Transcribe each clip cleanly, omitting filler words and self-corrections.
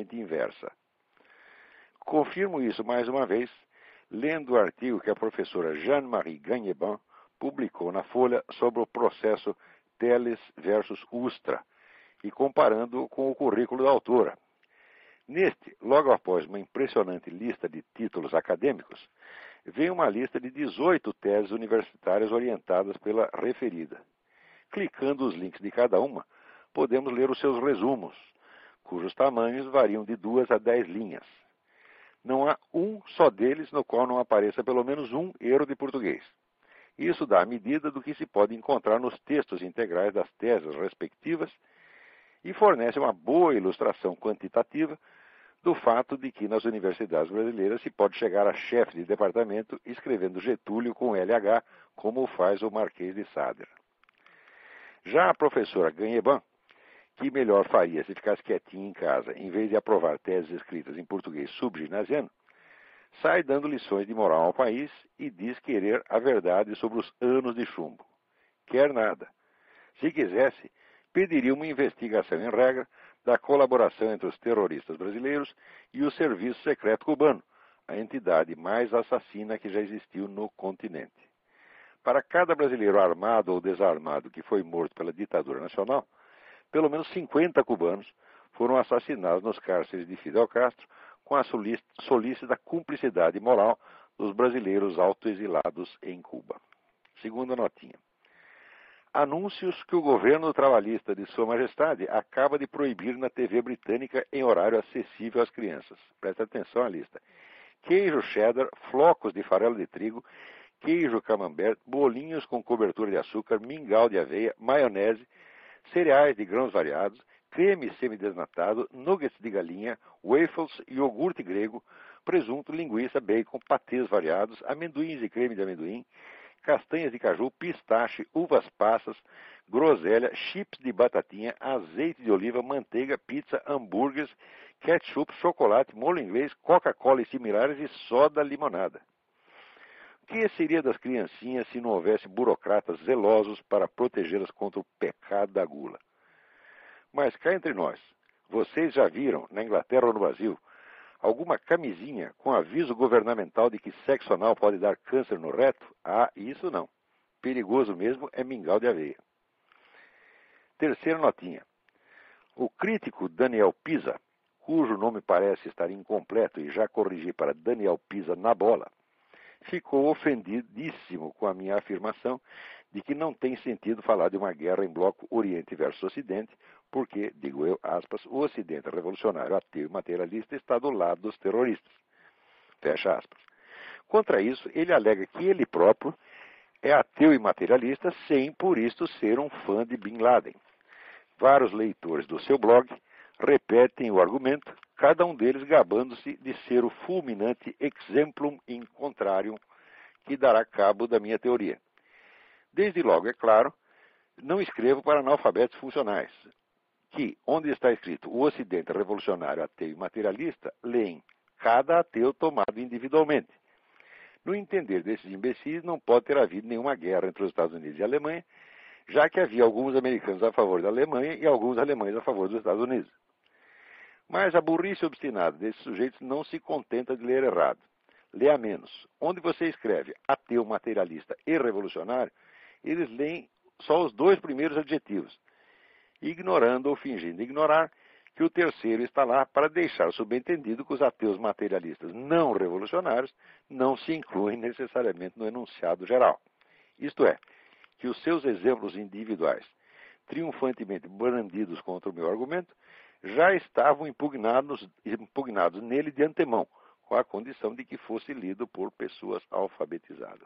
inversa. Confirmo isso mais uma vez, lendo o artigo que a professora Jeanne-Marie Gagneban publicou na Folha sobre o processo Teles versus Ustra e comparando com o currículo da autora. Neste, logo após uma impressionante lista de títulos acadêmicos, vem uma lista de 18 teses universitárias orientadas pela referida. Clicando os links de cada uma, podemos ler os seus resumos, cujos tamanhos variam de 2 a 10 linhas. Não há um só deles no qual não apareça pelo menos um erro de português. Isso dá a medida do que se pode encontrar nos textos integrais das teses respectivas e fornece uma boa ilustração quantitativa do fato de que nas universidades brasileiras se pode chegar a chefe de departamento escrevendo Getúlio com LH, como faz o Marquês de Sade. Já a professora Gagneban, que melhor faria se ficasse quietinha em casa, em vez de aprovar teses escritas em português subginasiano, sai dando lições de moral ao país e diz querer a verdade sobre os anos de chumbo. Quer nada. Se quisesse, pediria uma investigação em regra da colaboração entre os terroristas brasileiros e o Serviço Secreto Cubano, a entidade mais assassina que já existiu no continente. Para cada brasileiro armado ou desarmado que foi morto pela ditadura nacional, pelo menos 50 cubanos foram assassinados nos cárceres de Fidel Castro com a solícita cumplicidade moral dos brasileiros autoexilados em Cuba. Segunda notinha. Anúncios que o governo trabalhista de Sua Majestade acaba de proibir na TV britânica em horário acessível às crianças. Presta atenção à lista. Queijo cheddar, flocos de farelo de trigo, queijo camembert, bolinhos com cobertura de açúcar, mingau de aveia, maionese, cereais de grãos variados, creme semidesnatado, nuggets de galinha, waffles, iogurte grego, presunto, linguiça, bacon, patês variados, amendoins e creme de amendoim, castanhas de caju, pistache, uvas passas, groselha, chips de batatinha, azeite de oliva, manteiga, pizza, hambúrgueres, ketchup, chocolate, molho inglês, Coca-Cola e similares e soda limonada. O que seria das criancinhas se não houvesse burocratas zelosos para protegê-las contra o pecado da gula? Mas cá entre nós, vocês já viram, na Inglaterra ou no Brasil, alguma camisinha com aviso governamental de que sexo anal pode dar câncer no reto? Ah, isso não. Perigoso mesmo é mingau de aveia. Terceira notinha. O crítico Daniel Pisa, cujo nome parece estar incompleto e já corrigi para Daniel Pisa na bola, ficou ofendidíssimo com a minha afirmação de que não tem sentido falar de uma guerra em bloco Oriente versus Ocidente, porque, digo eu, aspas, o Ocidente revolucionário, ateu e materialista está do lado dos terroristas. Fecha aspas. Contra isso, ele alega que ele próprio é ateu e materialista sem, por isto, ser um fã de Bin Laden. Vários leitores do seu blog repetem o argumento, cada um deles gabando-se de ser o fulminante exemplum in contrarium que dará cabo da minha teoria. Desde logo, é claro, não escrevo para analfabetos funcionais, que, onde está escrito o Ocidente revolucionário, ateu e materialista, leem cada ateu tomado individualmente. No entender desses imbecis, não pode ter havido nenhuma guerra entre os Estados Unidos e a Alemanha, já que havia alguns americanos a favor da Alemanha e alguns alemães a favor dos Estados Unidos. Mas a burrice obstinada desses sujeitos não se contenta de ler errado. Lê a menos. Onde você escreve ateu, materialista e revolucionário, eles leem só os dois primeiros adjetivos, ignorando ou fingindo ignorar que o terceiro está lá para deixar subentendido que os ateus materialistas não revolucionários não se incluem necessariamente no enunciado geral. Isto é, que os seus exemplos individuais, triunfantemente brandidos contra o meu argumento, já estavam impugnados nele de antemão, com a condição de que fosse lido por pessoas alfabetizadas.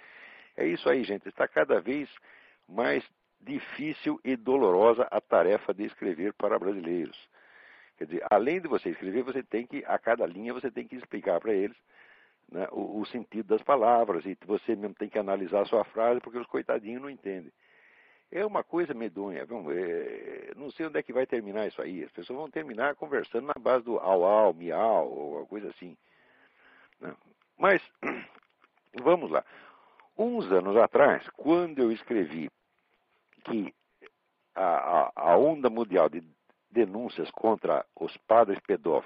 É isso aí, gente. Está cada vez mais difícil e dolorosa a tarefa de escrever para brasileiros. Quer dizer, além de você escrever, você tem que, a cada linha, você tem que explicar para eles, né, o sentido das palavras, e você mesmo tem que analisar a sua frase, porque os coitadinhos não entendem. É uma coisa medonha. Não sei onde é que vai terminar isso aí. As pessoas vão terminar conversando na base do au, miau, ou alguma coisa assim. Né? Mas, vamos lá. Uns anos atrás, quando eu escrevi que a onda mundial de denúncias contra os padres pedófilos